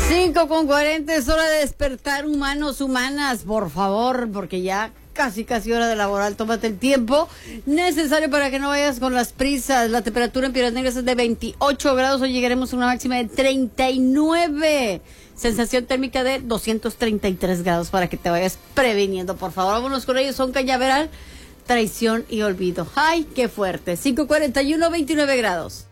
5:40, es hora de despertar, humanos, humanas, por favor, porque ya casi hora de laboral. Tómate el tiempo necesario para que no vayas con las prisas. La temperatura en Piedras Negras es de 28 grados, hoy llegaremos a una máxima de 39. Sensación térmica de 233 grados para que te vayas previniendo, por favor. Vámonos con ellos, son Cañaveral, traición y olvido. ¡Ay, qué fuerte! 5:41, 29 grados.